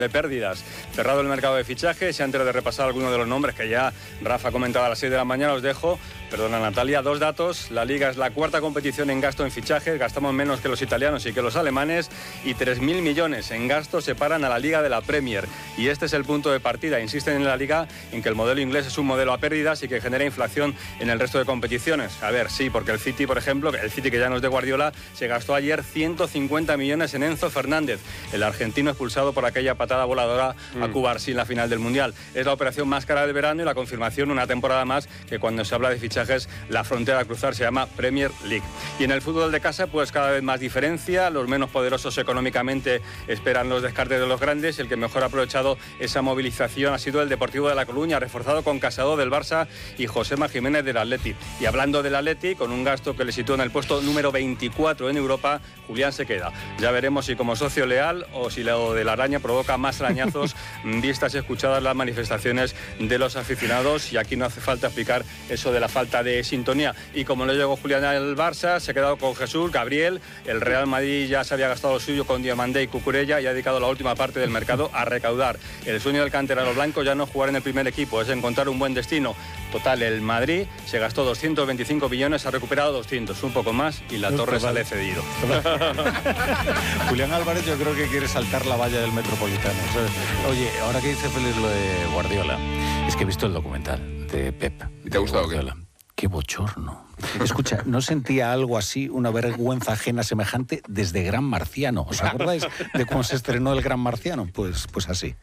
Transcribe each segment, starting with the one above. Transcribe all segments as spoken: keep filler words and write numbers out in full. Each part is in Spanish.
de pérdidas. Cerrado el mercado de fichajes y antes de repasar algunos de los nombres que ya Rafa comentaba a las seis de la mañana, os dejo, perdona Natalia, dos datos. La Liga es la cuarta competición en gasto en fichajes, gastamos menos que los italianos y que los alemanes, y tres mil millones en gasto separan a la Liga de la Premier. Y este es el punto de partida. Insisten en la Liga en que el modelo inglés es un modelo a pérdidas y que genera inflación en el resto de competiciones. A ver, sí, porque el City, por ejemplo, el City que ya no es de Guardiola, se gastó ayer ciento cincuenta millones en Enzo Fernández, el argentino expulsado por aquella patada voladora a Cubarsí en la final del Mundial. Es la operación más cara del verano y la confirmación una temporada más que cuando se habla de fichajes la frontera a cruzar se llama Premier League. Y en el fútbol de casa pues cada vez más diferencia, los menos poderosos económicamente esperan los descartes de los grandes y el que mejor ha aprovechado esa movilización ha sido el Deportivo de La Coruña, reforzado con Casado del Barça y Josema Jiménez del Atleti. Y hablando del Atleti, con un gasto que le sitúa en el puesto número veinticuatro en Europa, Julián se queda. Ya veremos si como socio leal o si lo de la araña provoca más arañazos vistas y escuchadas las manifestaciones de los aficionados, y aquí no hace falta explicar eso de la falta de sintonía. Y como no llegó Julián al Barça, se ha quedado con Jesús, Gabriel. El Real Madrid ya se había gastado lo suyo con Diomandé y Cucurella y ha dedicado la última parte del mercado a recaudar. El sueño del canterano blanco ya no es jugar en el primer equipo, es encontrar un buen destino. Total, el Madrid se gastó doscientos veinticinco millones, ha recuperado doscientos, un poco más, y la no, torre sale cedido. Julián Álvarez yo creo que quiere saltar la valla del Metropolitano. Oye, ahora que dice Félix lo de Guardiola, es que he visto el documental de Pep. ¿Y te ha gustado Guardiola. Qué bochorno. Escucha, no sentía algo así, una vergüenza ajena semejante desde Gran Marciano. ¿Os acordáis de cuando se estrenó el Gran Marciano? Pues, pues así.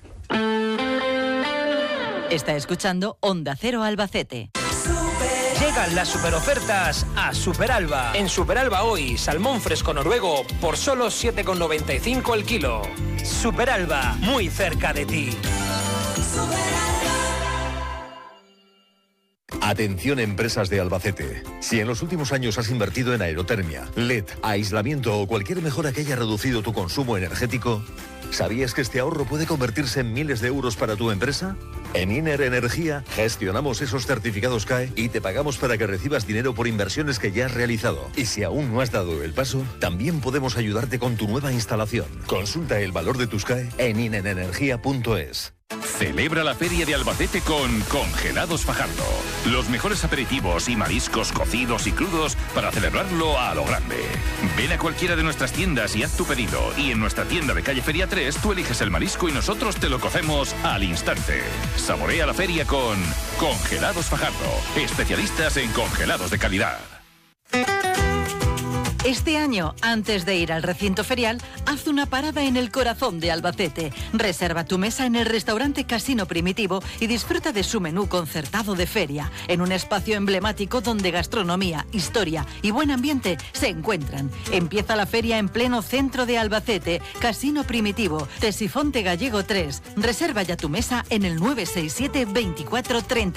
Está escuchando Onda Cero Albacete. Llegan las superofertas a Superalba. En Superalba hoy, salmón fresco noruego por solo siete con noventa y cinco el kilo. Superalba, muy cerca de ti. Atención empresas de Albacete. Si en los últimos años has invertido en aerotermia, L E D, aislamiento o cualquier mejora que haya reducido tu consumo energético, ¿sabías que este ahorro puede convertirse en miles de euros para tu empresa? En Iner Energía gestionamos esos certificados C A E y te pagamos para que recibas dinero por inversiones que ya has realizado. Y si aún no has dado el paso, también podemos ayudarte con tu nueva instalación. Consulta el valor de tus C A E en iner energía punto es. Celebra la Feria de Albacete con Congelados Fajardo. Los mejores aperitivos y mariscos cocidos y crudos para celebrarlo a lo grande. Ven a cualquiera de nuestras tiendas y haz tu pedido. Y en nuestra tienda de calle Feria tres tú eliges el marisco y nosotros te lo cocemos al instante. Saborea la feria con Congelados Fajardo. Especialistas en congelados de calidad. Este año, antes de ir al recinto ferial, haz una parada en el corazón de Albacete. Reserva tu mesa en el restaurante Casino Primitivo y disfruta de su menú concertado de feria, en un espacio emblemático donde gastronomía, historia y buen ambiente se encuentran. Empieza la feria en pleno centro de Albacete, Casino Primitivo, Tesifonte Gallego tres. Reserva ya tu mesa en el nueve seis siete veinticuatro treinta